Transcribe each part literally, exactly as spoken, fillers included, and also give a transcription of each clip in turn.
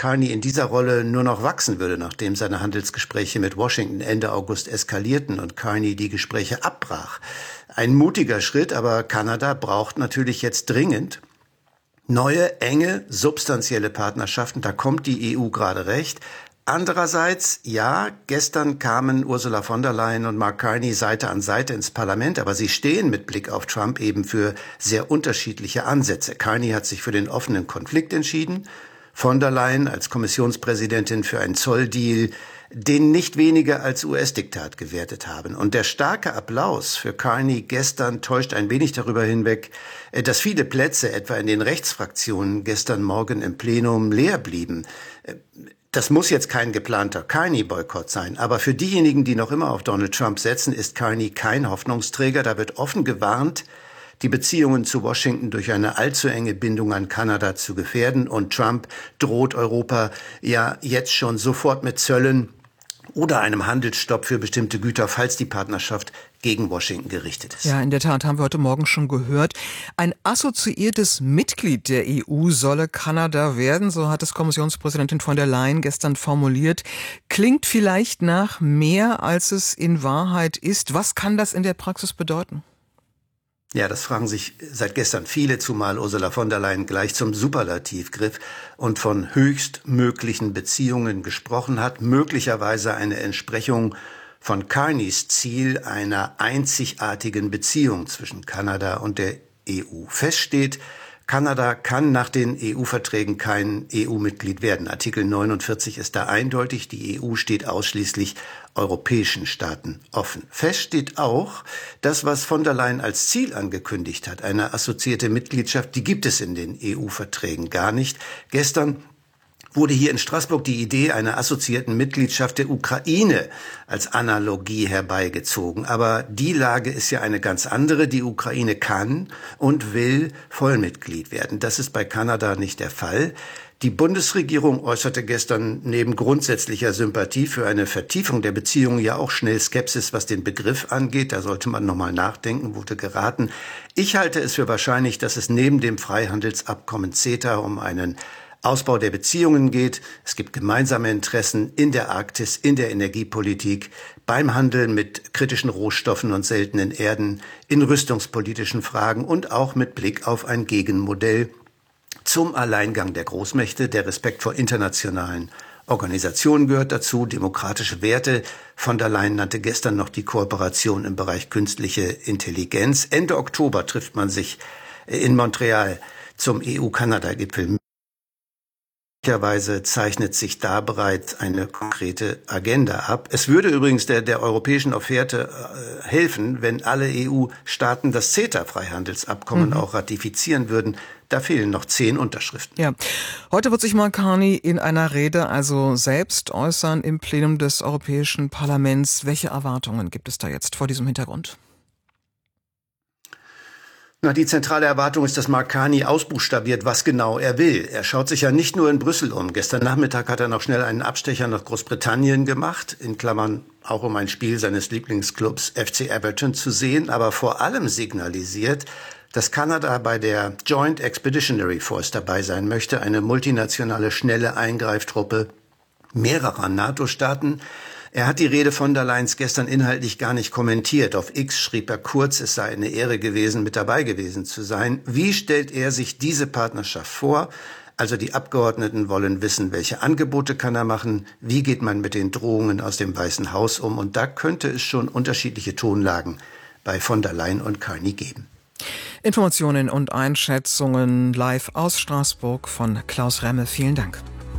Carney in dieser Rolle nur noch wachsen würde, nachdem seine Handelsgespräche mit Washington Ende August eskalierten und Carney die Gespräche abbrach. Ein mutiger Schritt, aber Kanada braucht natürlich jetzt dringend neue, enge, substanzielle Partnerschaften. Da kommt die E U gerade recht. Andererseits, ja, gestern kamen Ursula von der Leyen und Mark Carney Seite an Seite ins Parlament, aber sie stehen mit Blick auf Trump eben für sehr unterschiedliche Ansätze. Carney hat sich für den offenen Konflikt entschieden, von der Leyen als Kommissionspräsidentin für einen Zolldeal, den nicht wenige als U S-Diktat gewertet haben. Und der starke Applaus für Carney gestern täuscht ein wenig darüber hinweg, dass viele Plätze, etwa in den Rechtsfraktionen, gestern Morgen im Plenum leer blieben. Das muss jetzt kein geplanter Carney-Boykott sein, aber für diejenigen, die noch immer auf Donald Trump setzen, ist Carney kein Hoffnungsträger. Da wird offen gewarnt, die Beziehungen zu Washington durch eine allzu enge Bindung an Kanada zu gefährden. Und Trump droht Europa ja jetzt schon sofort mit Zöllen oder einem Handelsstopp für bestimmte Güter, falls die Partnerschaft gegen Washington gerichtet ist. Ja, in der Tat haben wir heute Morgen schon gehört. Ein assoziiertes Mitglied der E U solle Kanada werden, so hat es Kommissionspräsidentin von der Leyen gestern formuliert. Klingt vielleicht nach mehr, als es in Wahrheit ist. Was kann das in der Praxis bedeuten? Ja, das fragen sich seit gestern viele, zumal Ursula von der Leyen gleich zum Superlativ griff und von höchstmöglichen Beziehungen gesprochen hat. Möglicherweise eine Entsprechung von Carneys Ziel einer einzigartigen Beziehung zwischen Kanada und der E U. Fest steht, Kanada kann nach den E U-Verträgen kein E U-Mitglied werden. Artikel neunundvierzig ist da eindeutig. Die E U steht ausschließlich europäischen Staaten offen. Fest steht auch, das, was von der Leyen als Ziel angekündigt hat, eine assoziierte Mitgliedschaft, die gibt es in den E U-Verträgen gar nicht. Gestern wurde hier in Straßburg die Idee einer assoziierten Mitgliedschaft der Ukraine als Analogie herbeigezogen. Aber die Lage ist ja eine ganz andere. Die Ukraine kann und will Vollmitglied werden. Das ist bei Kanada nicht der Fall. Die Bundesregierung äußerte gestern neben grundsätzlicher Sympathie für eine Vertiefung der Beziehungen ja auch schnell Skepsis, was den Begriff angeht. Da sollte man nochmal nachdenken, wurde geraten. Ich halte es für wahrscheinlich, dass es neben dem Freihandelsabkommen CETA um einen Ausbau der Beziehungen geht. Es gibt gemeinsame Interessen in der Arktis, in der Energiepolitik, beim Handel mit kritischen Rohstoffen und seltenen Erden, in rüstungspolitischen Fragen und auch mit Blick auf ein Gegenmodell zum Alleingang der Großmächte. Der Respekt vor internationalen Organisationen gehört dazu, demokratische Werte. Von der Leyen nannte gestern noch die Kooperation im Bereich künstliche Intelligenz. Ende Oktober trifft man sich in Montreal zum E U-Kanada-Gipfel. Möglicherweise zeichnet sich da bereits eine konkrete Agenda ab. Es würde übrigens der, der europäischen Offerte äh, helfen, wenn alle E U-Staaten das CETA-Freihandelsabkommen mhm. auch ratifizieren würden. Da fehlen noch zehn Unterschriften. Ja, heute wird sich Mark Carney in einer Rede also selbst äußern im Plenum des Europäischen Parlaments. Welche Erwartungen gibt es da jetzt vor diesem Hintergrund? Na, die zentrale Erwartung ist, dass Mark Carney ausbuchstabiert, was genau er will. Er schaut sich ja nicht nur in Brüssel um. Gestern Nachmittag hat er noch schnell einen Abstecher nach Großbritannien gemacht, in Klammern auch um ein Spiel seines Lieblingsclubs F C Everton zu sehen, aber vor allem signalisiert, dass Kanada bei der Joint Expeditionary Force dabei sein möchte, eine multinationale schnelle Eingreiftruppe mehrerer NATO-Staaten. Er hat die Rede von der Leyen gestern inhaltlich gar nicht kommentiert. Auf X schrieb er kurz, es sei eine Ehre gewesen, mit dabei gewesen zu sein. Wie stellt er sich diese Partnerschaft vor? Also die Abgeordneten wollen wissen, welche Angebote kann er machen? Wie geht man mit den Drohungen aus dem Weißen Haus um? Und da könnte es schon unterschiedliche Tonlagen bei von der Leyen und Carney geben. Informationen und Einschätzungen live aus Straßburg von Klaus Remme. Vielen Dank.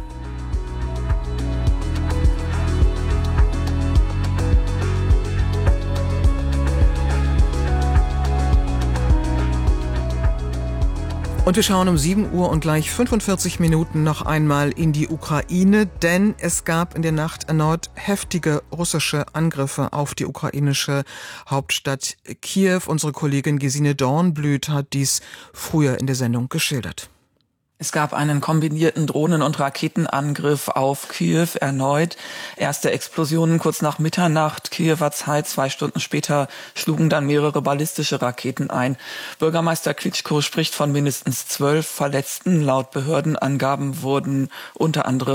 Und wir schauen um sieben Uhr und gleich fünfundvierzig Minuten noch einmal in die Ukraine, denn es gab in der Nacht erneut heftige russische Angriffe auf die ukrainische Hauptstadt Kiew. Unsere Kollegin Gesine Dornblüt hat dies früher in der Sendung geschildert. Es gab einen kombinierten Drohnen- und Raketenangriff auf Kiew erneut. Erste Explosionen kurz nach Mitternacht Kiewer Zeit. Zwei Stunden später schlugen dann mehrere ballistische Raketen ein. Bürgermeister Klitschko spricht von mindestens zwölf Verletzten. Laut Behördenangaben wurden unter anderem